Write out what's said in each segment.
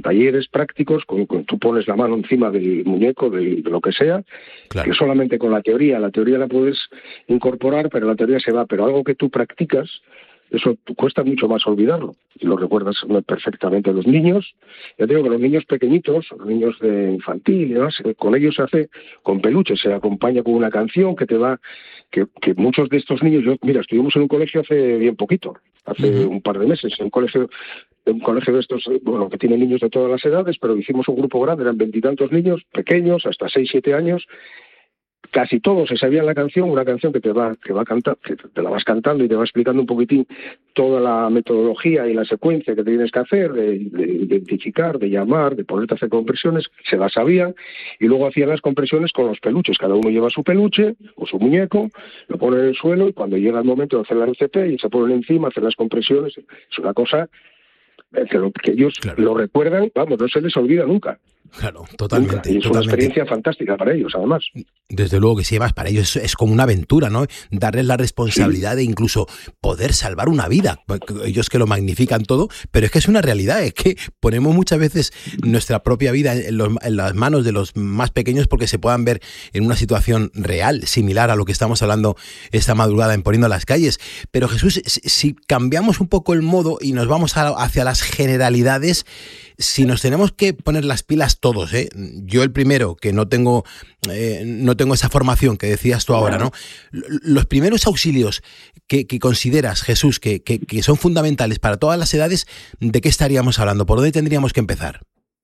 talleres prácticos, tú pones la mano encima del muñeco, de lo que sea, claro, que solamente con la teoría la puedes incorporar, pero la teoría se va, pero algo que tú practicas, eso cuesta mucho más olvidarlo, y lo recuerdas perfectamente. Los niños, ya te digo que los niños pequeñitos, los niños de infantil y demás, con ellos se hace con peluches, se acompaña con una canción que te va, que muchos de estos niños, estuvimos en un colegio hace bien poquito, hace un par de meses, en un colegio de estos, bueno, que tiene niños de todas las edades, pero hicimos un grupo grande, eran 20 y tantos niños, pequeños, hasta 6, 7 años, casi todos se sabían la canción, una canción que te la vas cantando y te va explicando un poquitín toda la metodología y la secuencia que tienes que hacer, de identificar, de llamar, de ponerte a hacer compresiones, se la sabían, y luego hacían las compresiones con los peluches, cada uno lleva su peluche o su muñeco, lo pone en el suelo, y cuando llega el momento de hacer la RCP, y se ponen encima, hacen las compresiones, es una cosa que ellos lo recuerdan, vamos, no se les olvida nunca. Claro, totalmente. Nunca. Y es una experiencia fantástica para ellos, además. Desde luego que sí, además para ellos es como una aventura, ¿no? Darles la responsabilidad de incluso poder salvar una vida. Ellos que lo magnifican todo, pero es que es una realidad, es que ponemos muchas veces nuestra propia vida en las manos de los más pequeños porque se puedan ver en una situación real, similar a lo que estamos hablando esta madrugada en Poniendo las Calles. Pero Jesús, si cambiamos un poco el modo y nos vamos hacia las generalidades, si nos tenemos que poner las pilas todos, yo el primero, que no tengo esa formación que decías tú ahora, ¿no? Los primeros auxilios que consideras, Jesús, que son fundamentales para todas las edades, ¿de qué estaríamos hablando? ¿Por dónde tendríamos que empezar?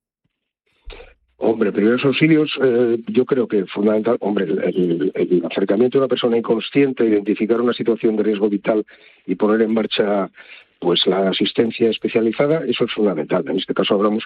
Hombre, primeros auxilios, yo creo que fundamental, el acercamiento de una persona inconsciente, identificar una situación de riesgo vital y poner en marcha pues la asistencia especializada, eso es fundamental. En este caso hablamos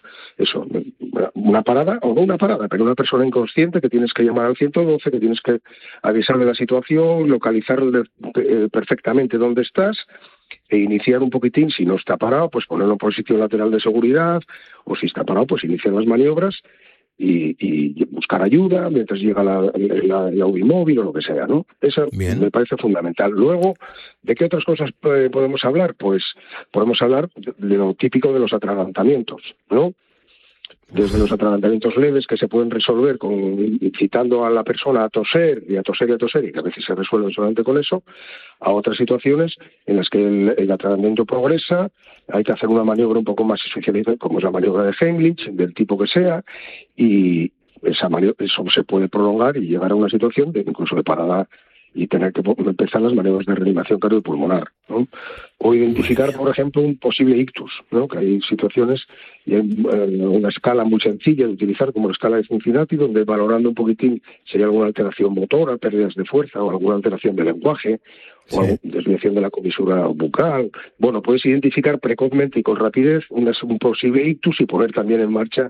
una parada, o no una parada, pero una persona inconsciente que tienes que llamar al 112, que tienes que avisar de la situación, localizar perfectamente dónde estás, e iniciar un poquitín, si no está parado, pues ponerlo en posición lateral de seguridad, o si está parado, pues iniciar las maniobras y buscar ayuda mientras llega la UBI móvil o lo que sea, ¿no? Eso me parece fundamental. Luego, ¿de qué otras cosas podemos hablar? Pues podemos hablar de lo típico de los atragantamientos, ¿no? Desde los atragantamientos leves que se pueden resolver incitando a la persona a toser, y que a veces se resuelven solamente con eso, a otras situaciones en las que el atragantamiento progresa, hay que hacer una maniobra un poco más especializada, como es la maniobra de Heimlich, del tipo que sea, y eso se puede prolongar y llegar a una situación incluso de parada y tener que empezar las maniobras de reanimación cardiopulmonar, ¿no? O identificar, por ejemplo, un posible ictus, ¿no? Que hay situaciones y hay una escala muy sencilla de utilizar como la escala de Cincinnati, donde valorando un poquitín si hay alguna alteración motora, pérdidas de fuerza o alguna alteración del lenguaje o alguna desviación de la comisura bucal. Bueno, puedes identificar precozmente y con rapidez un posible ictus y poner también en marcha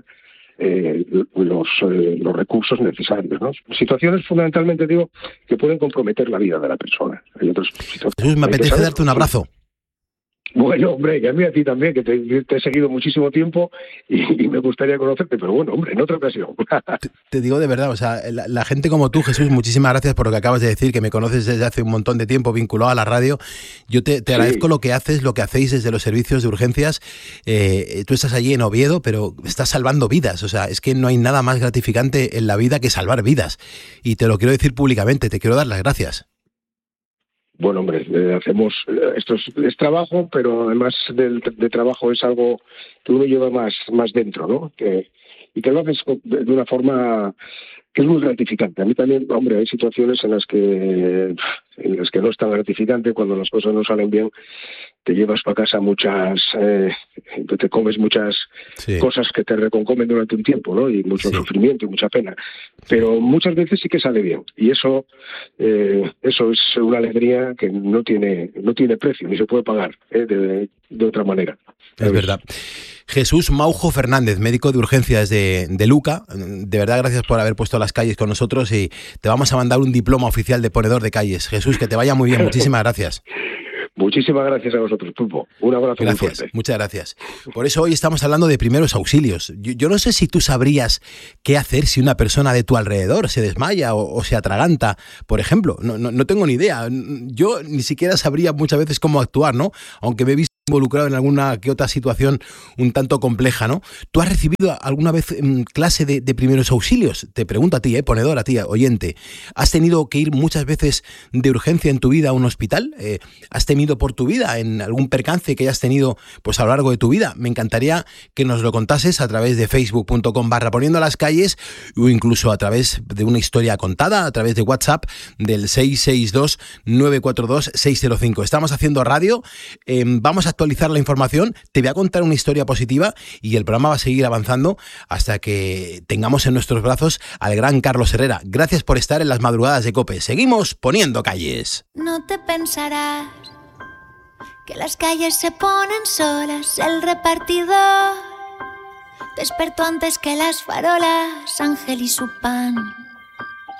los recursos necesarios, ¿no? Situaciones fundamentalmente, digo, que pueden comprometer la vida de la persona. Hay otras situaciones. Jesús, me apetece darte un abrazo. Bueno, hombre, que a mí a ti también, que te he seguido muchísimo tiempo y me gustaría conocerte, pero bueno, hombre, en otra ocasión. Te digo de verdad, o sea, la gente como tú, Jesús, muchísimas gracias por lo que acabas de decir, que me conoces desde hace un montón de tiempo vinculado a la radio. Yo te agradezco lo que haces, lo que hacéis desde los servicios de urgencias. Tú estás allí en Oviedo, pero estás salvando vidas, o sea, es que no hay nada más gratificante en la vida que salvar vidas. Y te lo quiero decir públicamente, te quiero dar las gracias. Bueno, hombre, hacemos esto es trabajo, pero además de trabajo es algo que uno lleva más dentro, ¿no? Y que lo haces de una forma que es muy gratificante. A mí también, hombre, hay situaciones en las que no es tan gratificante, cuando las cosas no salen bien, te llevas para casa te comes muchas cosas que te reconcomen durante un tiempo, ¿no? Y mucho sufrimiento y mucha pena. Pero muchas veces sí que sale bien. Y eso es una alegría que no tiene precio, ni se puede pagar de otra manera. Es verdad. Jesús Maujo Fernández, médico de urgencias de Luca. De verdad, gracias por haber puesto las calles con nosotros y te vamos a mandar un diploma oficial de ponedor de calles. Jesús, que te vaya muy bien. Muchísimas gracias. Muchísimas gracias a vosotros, Pulpo. Un abrazo muy fuerte. Muchas gracias. Por eso hoy estamos hablando de primeros auxilios. Yo no sé si tú sabrías qué hacer si una persona de tu alrededor se desmaya o se atraganta, por ejemplo. No tengo ni idea. Yo ni siquiera sabría muchas veces cómo actuar, ¿no? Aunque me he visto involucrado en alguna que otra situación un tanto compleja, ¿no? ¿Tú has recibido alguna vez clase de primeros auxilios? Te pregunto a ti, ponedor, a ti, oyente. ¿Has tenido que ir muchas veces de urgencia en tu vida a un hospital? ¿Has temido por tu vida en algún percance que hayas tenido pues a lo largo de tu vida? Me encantaría que nos lo contases a través de facebook.com/poniendo las calles o incluso a través de una historia contada, a través de WhatsApp del 662-942-605. Estamos haciendo radio, vamos a actualizar la información, te voy a contar una historia positiva y el programa va a seguir avanzando hasta que tengamos en nuestros brazos al gran Carlos Herrera. Gracias por estar en las madrugadas de COPE. Seguimos poniendo calles. No te pensarás que las calles se ponen solas. El repartidor despertó antes que las farolas. Ángel y su pan